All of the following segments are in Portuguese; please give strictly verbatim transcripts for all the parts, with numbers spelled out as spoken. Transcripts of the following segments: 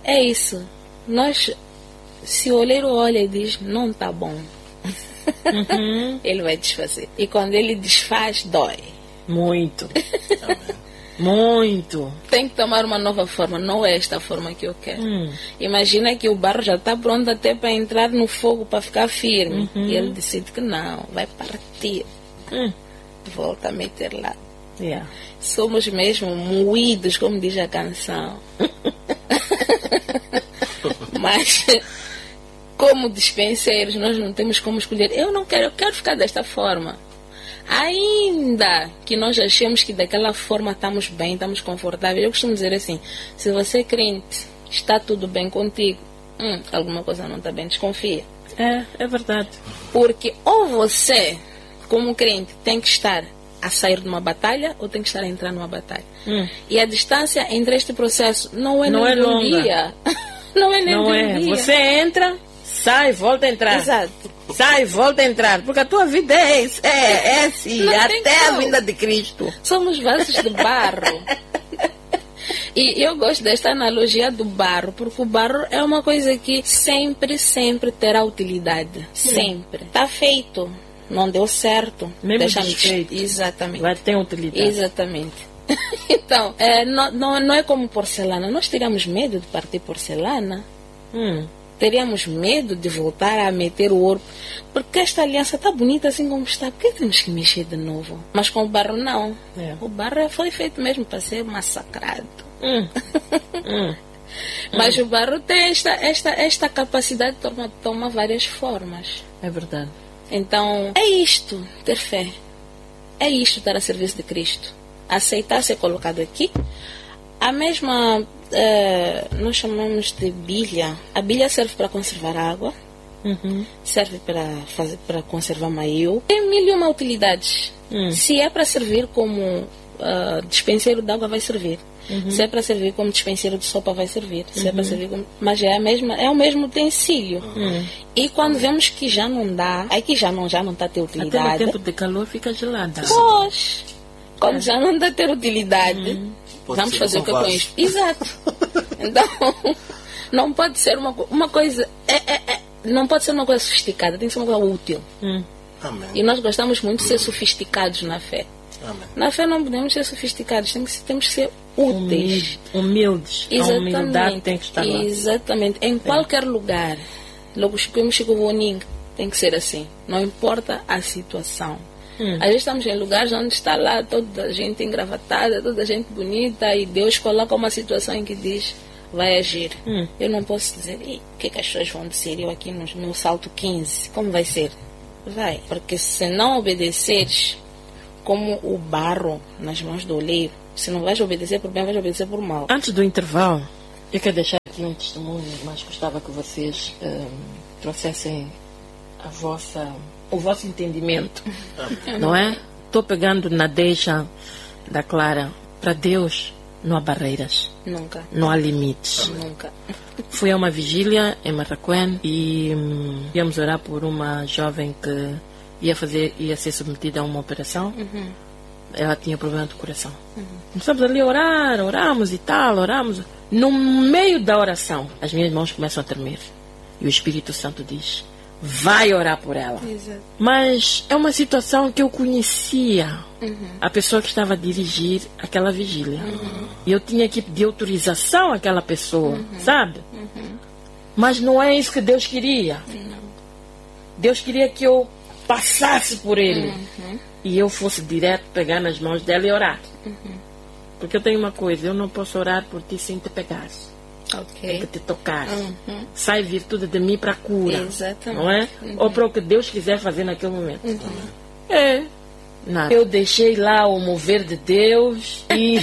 é isso. Nós, se o oleiro olha e diz, não tá bom, uhum. ele vai desfazer. E quando ele desfaz, dói. Muito. Muito. Tem que tomar uma nova forma, não é esta a forma que eu quero. Hum. Imagina que o barro já está pronto até para entrar no fogo, para ficar firme. Uhum. E ele decide que não, vai partir. Hum. Volta a meter lá. Yeah. Somos mesmo moídos, como diz a canção. Mas, como dispenseiros, nós não temos como escolher. Eu não quero, eu quero ficar desta forma. Ainda que nós achemos que daquela forma estamos bem, estamos confortáveis. Eu costumo dizer assim, se você é crente, está tudo bem contigo, hum, alguma coisa não está bem, desconfia. É, é verdade. Porque ou você, como crente, tem que estar a sair de uma batalha ou tem que estar a entrar numa batalha. Hum. E a distância entre este processo não é não nem é de um longa. dia. Não é nem não de um é. dia. Você entra, sai, volta a entrar. Exato. Sai, volta a entrar. Porque a tua vida é isso. É, é assim. Não até a como. vinda de Cristo. Somos vasos de barro. E eu gosto desta analogia do barro, porque o barro é uma coisa que sempre, sempre terá utilidade. Sempre. Está feito. Não deu certo. Mesmo Deixa desfeito. Exatamente. Vai ter utilidade. Exatamente. Então, é, não, não, não é como porcelana. Nós teríamos medo de partir porcelana. Hum. Teríamos medo de voltar a meter o ouro. Porque esta aliança está bonita assim como está. Por que temos que mexer de novo? Mas com o barro não. É. O barro foi feito mesmo para ser massacrado. Hum. hum. Mas hum. o barro tem esta, esta, esta capacidade de tomar, tomar várias formas. É verdade. Então, é isto, ter fé. É isto, estar a serviço de Cristo. Aceitar ser colocado aqui. A mesma, uh, nós chamamos de bilha. A bilha serve para conservar água. Uhum. Serve para, fazer, para conservar maio. Tem mil e uma utilidades. Hum. Se é para servir como uh, dispenseiro de água, vai servir. Uhum. Se é para servir como dispenseiro de sopa, vai servir. Se uhum. é para servir como... Mas é, a mesma, é o mesmo utensílio. Uhum. E quando vemos que já não dá, aí que já não já não está a ter utilidade. Até no tempo de calor fica gelada. Pois, quando é. já não está a ter utilidade, uhum. vamos fazer o que com isso. Exato. Então, não pode ser uma, uma coisa... É, é, é, não pode ser uma coisa sofisticada, tem que ser uma coisa útil. Uhum. Amém. E nós gostamos muito de ser sofisticados na fé. Amém. Na fé não podemos ser sofisticados, temos que, temos que ser úteis. Humildes. Exatamente. A humildade tem que estar lá. Exatamente. Em é. qualquer lugar. Logo, como Chico Voning, tem que ser assim. Não importa a situação. Hum. Às vezes estamos em lugares onde está lá toda a gente engravatada, toda a gente bonita, e Deus coloca uma situação em que diz, vai agir. Hum. Eu não posso dizer, o que, é que as pessoas vão dizer? Eu aqui no, no salto quinze, como vai ser? Vai. Porque se não obedeceres, como o barro nas mãos do oleiro, se não vais obedecer por bem, vais obedecer por mal. Antes do intervalo, eu quero deixar aqui um testemunho, mas gostava que vocês um, trouxessem a vossa, o vosso entendimento, não é? Estou pegando na deixa da Clara. Para Deus não há barreiras. Nunca. Não há limites. Nunca. Fui a uma vigília em Marraquém e hum, íamos orar por uma jovem que ia fazer, ia ser submetida a uma operação. Uhum. Ela tinha problema do coração. Uhum. Começamos ali a orar, oramos e tal, oramos. No meio da oração, as minhas mãos começam a tremer. E o Espírito Santo diz, vai orar por ela. Exato. Mas é uma situação que eu conhecia uhum. a pessoa que estava a dirigir aquela vigília. Uhum. E eu tinha que pedir autorização àquela pessoa, uhum. sabe? Uhum. Mas não é isso que Deus queria. Uhum. Deus queria que eu passasse por ele uhum. e eu fosse direto pegar nas mãos dela e orar. Uhum. Porque eu tenho uma coisa, eu não posso orar por ti sem te pegar. Okay. Tem que te tocar. Uhum. Sai virtude de mim para a cura. Exatamente. Não é? Uhum. Ou para o que Deus quiser fazer naquele momento. Uhum. É. Nada. Eu deixei lá o mover de Deus e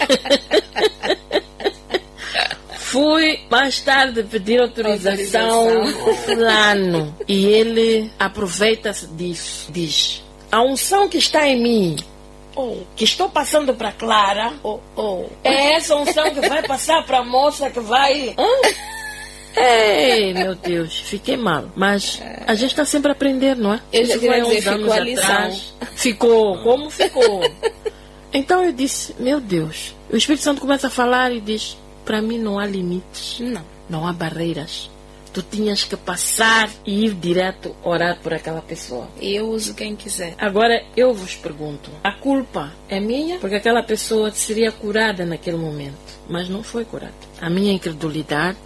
fui mais tarde pedir autorização ao fulano. E ele aproveita-se disso. Diz, a unção que está em mim, oh, que estou passando para Clara, oh, oh, é essa unção que vai passar para a moça que vai... Hã? Ei, meu Deus, fiquei mal. Mas a gente está sempre a aprender, não é? Eu já queria dizer, ficou a lição. Atrás, ficou, como ficou? Então eu disse, meu Deus. O Espírito Santo começa a falar e diz, para mim não há limites. Não. Não há barreiras. Tu tinhas que passar e ir direto orar por aquela pessoa. E eu uso quem quiser. Agora, eu vos pergunto, a culpa é minha? Porque aquela pessoa seria curada naquele momento, mas não foi curada. A minha incredulidade...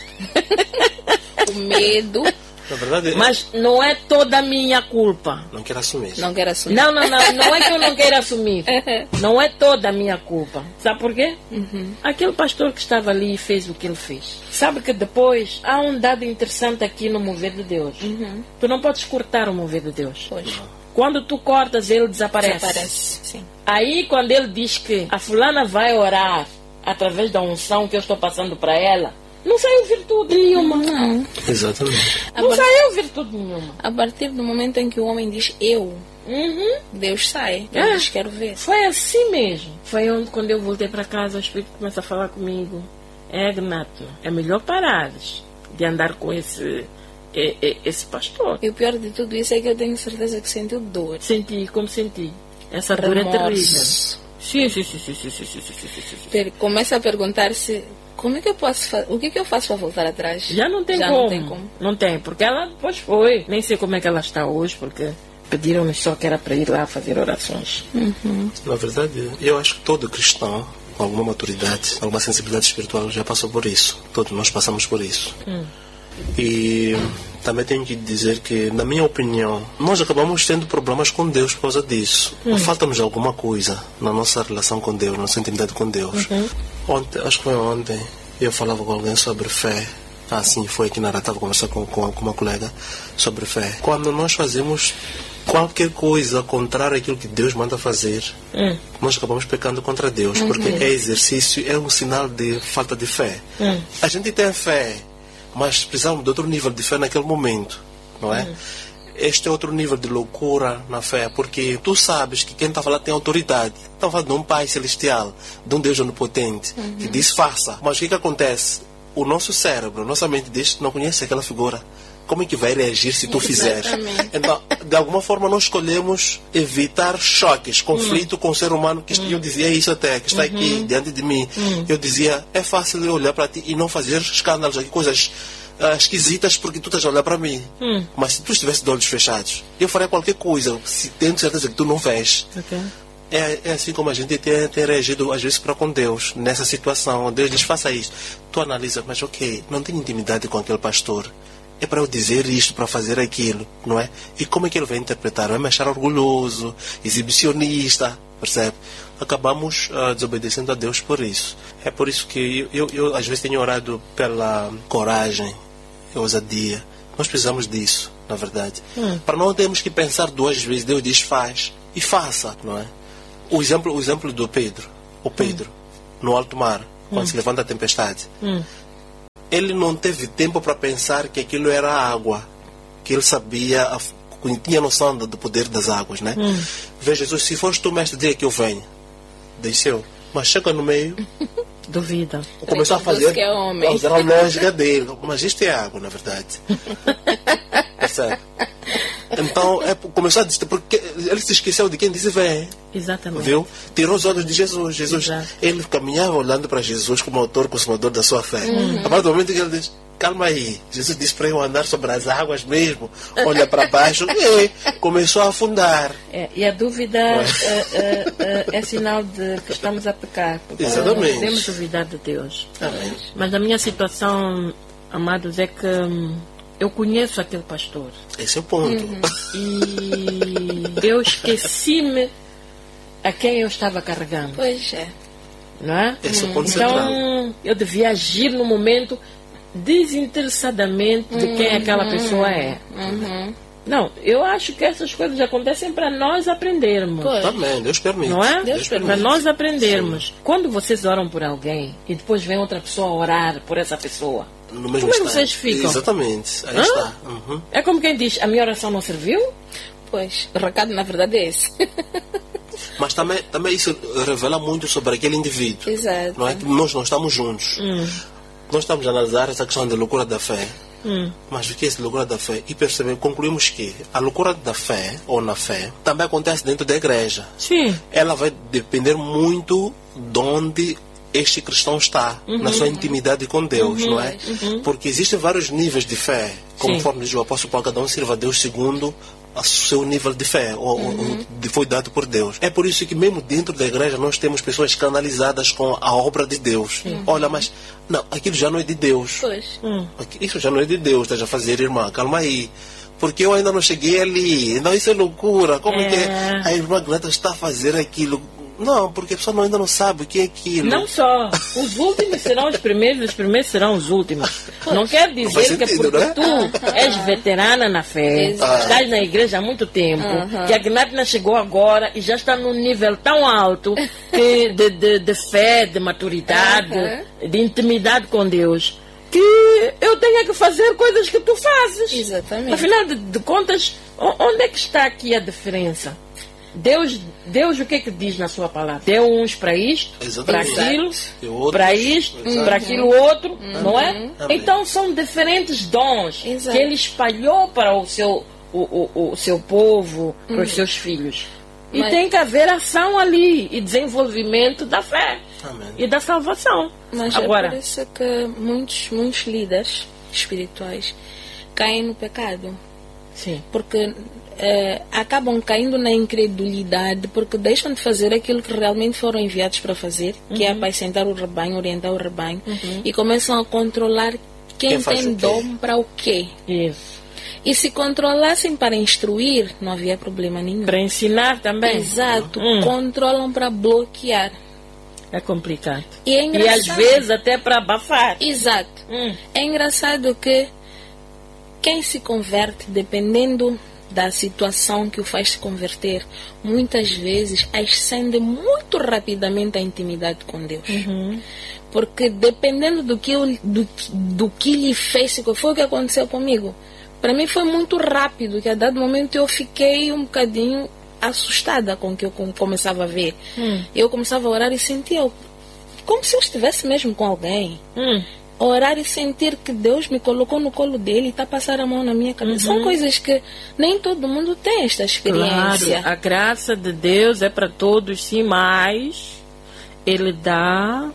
O medo... Na verdade, mas não é toda a minha culpa. Não quero assumir. Não quero assumir. Não, não, não. Não é que eu não quero assumir. Não é toda a minha culpa. Sabe por quê? Uhum. Aquele pastor que estava ali e fez o que ele fez. Sabe que depois há um dado interessante aqui no mover de Deus. Uhum. Tu não podes cortar o mover de Deus. Pois. Quando tu cortas, ele desaparece. Desaparece, sim. Aí quando ele diz que a fulana vai orar através da unção que eu estou passando para ela, não saiu virtude nenhuma. Não. Exatamente. Não saiu virtude nenhuma. A partir do momento em que o homem diz eu, Uhum. Deus sai. Deus É. diz quero ver. Foi assim mesmo. Foi onde, quando eu voltei para casa, o Espírito começa a falar comigo. É, Gnato, é melhor parares de andar com esse, e- e- esse pastor. E o pior de tudo isso é que eu tenho certeza que sentiu dor. Senti, como senti. Essa dor é terrível. Remorso. Sim, sim, sim, sim, sim, sim, sim, sim, sim, sim, sim. Per- Começa a perguntar-se como é que eu posso fazer, o que, que eu faço para voltar atrás? Já não tem Já como. não tem como. Não tem, porque ela depois foi. Nem sei como é que ela está hoje, porque pediram-me só que era para ir lá fazer orações. Na verdade, eu acho que todo cristão, com alguma maturidade, alguma sensibilidade espiritual, já passou por isso. Todos nós passamos por isso. Hum. E também tenho que dizer que, na minha opinião, nós acabamos tendo problemas com Deus por causa disso. Falta-nos alguma coisa na nossa relação com Deus, na nossa intimidade com Deus. Ontem, acho que foi ontem, eu falava com alguém sobre fé. Ah, sim, foi aqui na Arara, estava conversando com, com, com uma colega sobre fé. Quando nós fazemos qualquer coisa contrária àquilo que Deus manda fazer, Hum. nós acabamos pecando contra Deus, porque é exercício, é um sinal de falta de fé. Hum. A gente tem fé, mas precisamos de outro nível de fé naquele momento, não é? Este é outro nível de loucura na fé, porque tu sabes que quem está falando tem autoridade. Está falando de um Pai Celestial, de um Deus onipotente, que diz faça. Mas o que, que acontece? O nosso cérebro, nossa mente diz, não conhece aquela figura. Como é que vai reagir se tu fizeres? Exatamente. Então, de alguma forma, nós escolhemos evitar choques, conflito com o ser humano, que eu dizia isso até, que está aqui diante de mim. Eu dizia, é fácil eu olhar para ti e não fazer escândalos aqui, coisas ah, esquisitas, porque tu estás a olhar para mim. Hum. Mas se tu estivesse de olhos fechados, eu faria qualquer coisa, se tendo certeza que tu não vês. Ok. É, é assim como a gente tem, tem reagido às vezes para com Deus, nessa situação. Deus diz, faça isso. Tu analisa, mas ok, não tenho intimidade com aquele pastor. É para eu dizer isto, para fazer aquilo, não é? E como é que ele vai interpretar? Vai me achar orgulhoso, exibicionista, percebe? Acabamos uh, desobedecendo a Deus por isso. É por isso que eu, eu, eu às vezes tenho orado pela coragem e ousadia. Nós precisamos disso, na verdade. Hum. Para não termos que pensar duas vezes, Deus diz faz e faça, não é? O exemplo, o exemplo do Pedro, o Pedro, no alto mar, quando se levanta a tempestade. Hum. Ele não teve tempo para pensar que aquilo era água, que ele sabia, a- tinha noção do do poder das águas, né? Hum. Vê Jesus, se fores tu mestre, diga que eu venho. Desceu. Mas chega no meio, Duvida. começou a Recordou-se fazer, que é homem. a usar a lógica dele. Mas isto é água, na verdade. Percebe? Então, é, começou a dizer, porque ele se esqueceu de quem disse vem. Exatamente. Viu? Tirou os olhos de Jesus. Jesus, Exato. ele caminhava olhando para Jesus como autor e consumador da sua fé. Uhum. A partir do momento que ele diz, calma aí, Jesus disse para eu andar sobre as águas mesmo, olha para baixo, e começou a afundar. É, e a dúvida é, é, é, é sinal de que estamos a pecar. Porque Exatamente. não podemos duvidar de Deus. Mas a minha situação, amados, é que hum, eu conheço aquele pastor. Esse é o ponto. E eu esqueci-me a quem eu estava carregando. Pois é. Não é? Esse é o ponto central. Então, eu devia agir no momento desinteressadamente de quem aquela pessoa é. Uhum. Não, eu acho que essas coisas acontecem para nós aprendermos. Pois. Também, Deus permite. Não é? Deus Para permite. nós aprendermos. Quando vocês oram por alguém e depois vem outra pessoa orar por essa pessoa, No mesmo como é que instante. vocês ficam? Exatamente. Aí Hã? está. Uhum. é como quem diz, a minha oração não serviu? Pois, o recado na verdade é esse. Mas também, também isso revela muito sobre aquele indivíduo. Exato. Não é que nós não estamos juntos. Hum, Nós estamos a analisar essa questão da loucura da fé. hum, Mas o que é essa loucura da fé? E percebemos, concluímos que a loucura da fé, ou na fé, também acontece dentro da igreja. sim. Ela vai depender muito de onde este cristão está uhum. na sua intimidade com Deus, uhum. não é? Uhum. Porque existem vários níveis de fé, conforme diz o apóstolo Paulo, cada um sirva a Deus segundo o seu nível de fé, ou, uhum. ou foi dado por Deus. É por isso que mesmo dentro da igreja nós temos pessoas escandalizadas com a obra de Deus. Uhum. Olha, mas não, aquilo já não é de Deus. Pois. Uhum. Isso já não é de Deus, estás a fazer, irmã, calma aí. Porque eu ainda não cheguei ali. Não, isso é loucura. Como é, é que a irmã Glenda está a fazer aquilo? Não, porque a pessoa ainda não sabe o que é aquilo. Não só. Os últimos serão os primeiros, os primeiros serão os últimos. Não quer dizer não sentido, que porque né? tu és veterana na fé, ah. estás na igreja há muito tempo, uh-huh. que a Gnatna chegou agora e já está num nível tão alto que de, de, de fé, de maturidade, uh-huh. de intimidade com Deus, que eu tenha que fazer coisas que tu fazes. Exatamente. Afinal de, de contas, onde é que está aqui a diferença? Deus, Deus o que é que diz na sua palavra? Deu uns para isto, para aquilo, para isto, para aquilo outro, uhum. não é? Uhum. Então são diferentes dons Exato. que Ele espalhou para o seu, o, o, o seu povo, para uhum. os seus filhos. E Mas... tem que haver ação ali e desenvolvimento da fé Amém. e da salvação. Mas Agora, é por isso que muitos, muitos líderes espirituais caem no pecado. Sim. Porque Uh, acabam caindo na incredulidade porque deixam de fazer aquilo que realmente foram enviados para fazer, uhum. que é apacentar o rebanho, orientar o rebanho, uhum. e começam a controlar quem, quem tem dom para o quê. Isso. E se controlassem para instruir, não havia problema nenhum. Para ensinar também. Exato. Uhum. Controlam para bloquear. É complicado. E, é engraçado. E às vezes até para abafar. Exato. Uhum. É engraçado que quem se converte, dependendo da situação que o faz se converter, muitas vezes ascende muito rapidamente a intimidade com Deus. Uhum. Porque dependendo do que, eu, do, do que lhe fez, foi o que aconteceu comigo. Para mim foi muito rápido, que a dado momento eu fiquei um bocadinho assustada com o que eu começava a ver. Uhum. Eu começava a orar e sentia como se eu estivesse mesmo com alguém. Uhum. Orar e sentir que Deus me colocou no colo dele e está a passar a mão na minha cabeça. Uhum. São coisas que nem todo mundo tem esta experiência. Claro, a graça de Deus é para todos, sim, mas Ele dá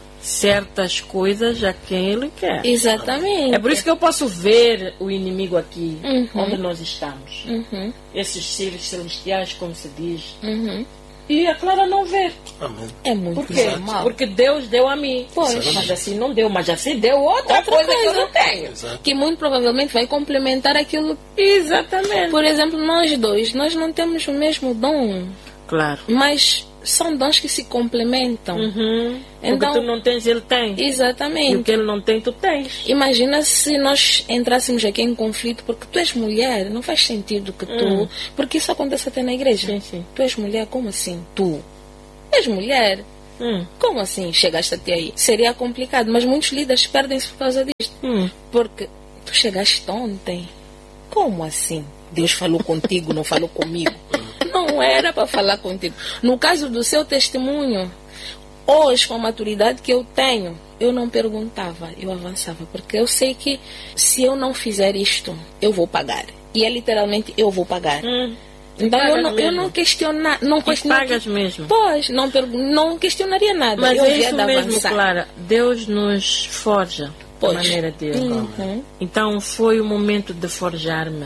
certas coisas a quem Ele quer. Exatamente. É por isso que eu posso ver o inimigo aqui, uhum. onde nós estamos. Uhum. Esses seres celestiais, como se diz. Uhum. E a Clara não vê. Amém. É muito Por quê? normal. Porque Deus deu a mim. Pois. Mas assim não deu. Mas assim deu outra, outra coisa, coisa que eu não tenho. Exato. Que muito provavelmente vai complementar aquilo. Exatamente. Por exemplo, nós dois, nós não temos o mesmo dom. Claro. Mas são dons que se complementam. Uhum. Então, porque tu não tens, ele tem. Exatamente. E o que ele não tem, tu tens. Imagina se nós entrássemos aqui em conflito, porque tu és mulher, não faz sentido que tu... Hum. Porque isso acontece até na igreja. Sim, sim. Tu és mulher, como assim? Tu és mulher? Hum. Como assim chegaste até aí? Seria complicado, mas muitos líderes perdem-se por causa disto. Hum. Porque tu chegaste ontem. Como assim? Deus falou contigo, não falou comigo? Não era para falar contigo. No caso do seu testemunho, hoje, com a maturidade que eu tenho, eu não perguntava, eu avançava. Porque eu sei que se eu não fizer isto, eu vou pagar. E é literalmente, eu vou pagar. Hum. Então eu não, eu não questionar, não questionaria. Pagas mesmo. Pois, não, não questionaria nada. Mas eu é isso mesmo, avançar. Clara. Deus nos forja da maneira dele. Uhum. Então foi o momento de forjar-me.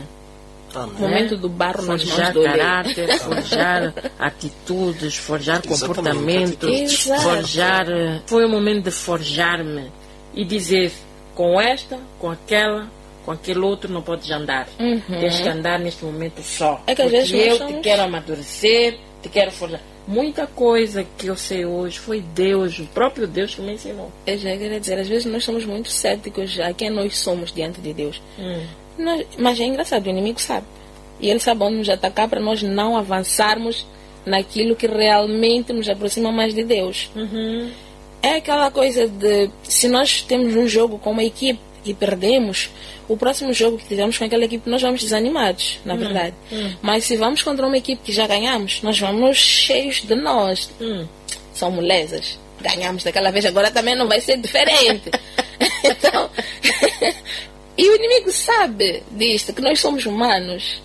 O momento do barro nas mãos forjar do caráter, forjar atitudes, forjar comportamentos, Exato. forjar. Foi o momento de forjar-me e dizer: com esta, com aquela, com aquele outro não podes andar. Uhum. Tens que andar neste momento só. É que às porque vezes eu somos... te quero amadurecer, te quero forjar. Muita coisa que eu sei hoje foi Deus, o próprio Deus que me ensinou. Eu já queria dizer, às vezes nós somos muito céticos a quem nós somos diante de Deus. Hum. Nós, mas é engraçado, o inimigo sabe. E ele sabe onde nos atacar para nós não avançarmos naquilo que realmente nos aproxima mais de Deus. Uhum. É aquela coisa de, se nós temos um jogo com uma equipe e perdemos, o próximo jogo que tivermos com aquela equipe nós vamos desanimados, na hum. verdade. Hum. Mas se vamos contra uma equipe que já ganhamos, nós vamos cheios de nós. Hum. São molezas. Ganhamos daquela vez, agora também não vai ser diferente. Então... E o inimigo sabe disto, que nós somos humanos,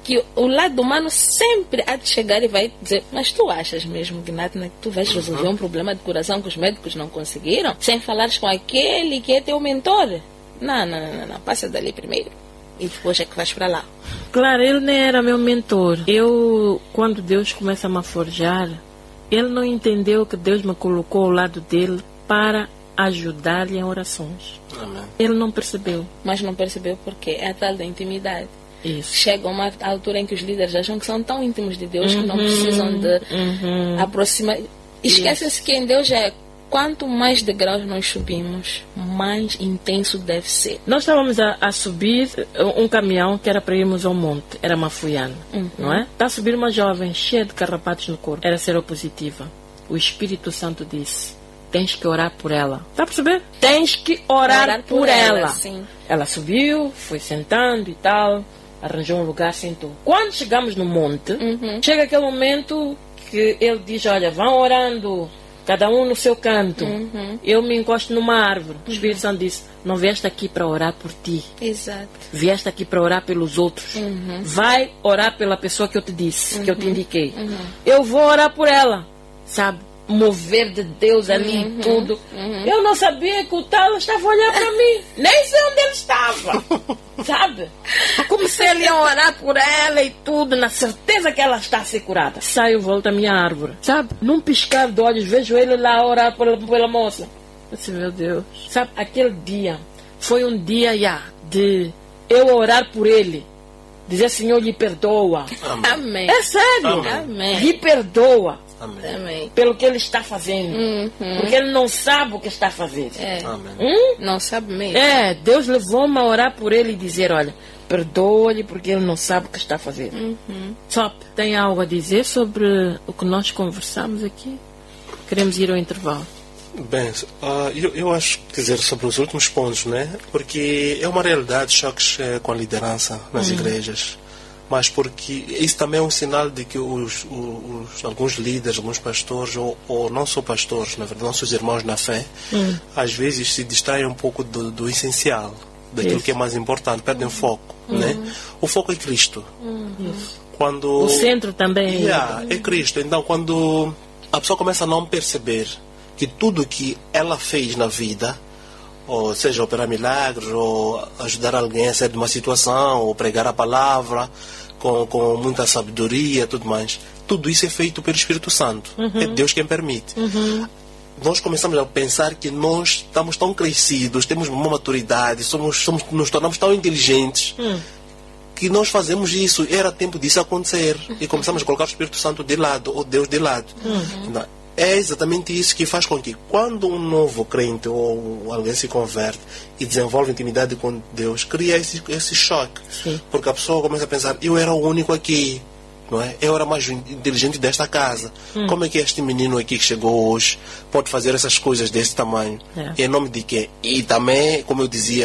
que o lado humano sempre há de chegar e vai dizer, mas tu achas mesmo, Gnatna, que tu vais resolver um problema de coração que os médicos não conseguiram? Sem falares com aquele que é teu mentor? Não, não, não, não, não. Passa dali primeiro e depois é que vais para lá. Claro, ele nem era meu mentor. Eu, quando Deus começa a me forjar, ele não entendeu que Deus me colocou ao lado dele para ajudar-lhe em orações. Amém. Ele não percebeu. Mas não percebeu porque é a tal da intimidade. Isso. Chega uma altura em que os líderes acham que são tão íntimos de Deus uhum, que não precisam de uhum. aproximar. Esquece-se que em Deus é quanto mais degraus nós subimos, mais intenso deve ser. Nós estávamos a, a subir um caminhão que era para irmos ao monte, era Mafuiano, uhum. não é? Está a subir uma jovem cheia de carrapatos no corpo, era seropositiva. O Espírito Santo disse, tens que orar por ela. Está a perceber? Tens que orar, orar por, por ela. Ela, sim. Ela subiu, foi sentando e tal, arranjou um lugar, sentou. Quando chegamos no monte, uhum. chega aquele momento que ele diz, olha, vão orando, cada um no seu canto. Uhum. Eu me encosto numa árvore. O Espírito Santo disse, não vieste aqui para orar por ti. Exato. Vieste aqui para orar pelos outros. Uhum. Vai orar pela pessoa que eu te disse, uhum. que eu te indiquei. Uhum. Eu vou orar por ela. Sabe? Mover de Deus ali uhum. e tudo. Uhum. Eu não sabia que o tal estava a olhar para mim. Nem sei onde ele estava. Sabe? Comecei ali a orar por ela e tudo, na certeza que ela está a ser curada. Saio, volto à minha árvore. Sabe? Num piscar de olhos, vejo ele lá orar pela, pela moça. Eu disse, meu Deus. Sabe? Aquele dia foi um dia já de eu orar por ele. Dizer, Senhor, lhe perdoa. Amém. Amém. É sério. Amém. Amém. Lhe perdoa. Amém. Amém. Pelo que ele está fazendo. Uhum. Porque ele não sabe o que está fazendo. É. Amém. Hum? Não sabe mesmo. É, Deus levou-me a orar por ele e dizer, olha, perdoa-lhe porque ele não sabe o que está fazendo. Uhum. Só tem algo a dizer sobre o que nós conversamos aqui? Queremos ir ao intervalo. Bem, uh, eu, eu acho, quer dizer, sobre os últimos pontos, né? Porque é uma realidade choques eh, com a liderança nas uhum. igrejas. Mas porque isso também é um sinal de que os, os, alguns líderes, alguns pastores, ou, ou não só pastores, na verdade, nossos irmãos na fé, hum. às vezes se distraem um pouco do, do essencial, daquilo isso. que é mais importante, perdem foco. Hum. Né? O foco é Cristo. Hum. Quando, o centro também yeah, é Cristo. Então, quando a pessoa começa a não perceber que tudo que ela fez na vida, ou seja, operar milagres, ou ajudar alguém a sair de uma situação, ou pregar a palavra com, com muita sabedoria e tudo mais. Tudo isso é feito pelo Espírito Santo. Uhum. É Deus quem permite. Uhum. Nós começamos a pensar que nós estamos tão crescidos, temos uma maturidade, somos, somos, nos tornamos tão inteligentes, uhum. que nós fazemos isso. Era tempo disso acontecer. Uhum. E começamos a colocar o Espírito Santo de lado, ou Deus de lado. Uhum. Então, é exatamente isso que faz com que, quando um novo crente ou alguém se converte e desenvolve intimidade com Deus, cria esse, esse choque. Sim. Porque a pessoa começa a pensar, eu era o único aqui, não é? Eu era mais inteligente desta casa. Hum. Como é que este menino aqui que chegou hoje pode fazer essas coisas desse tamanho? É. Em nome de quê? E também, como eu dizia,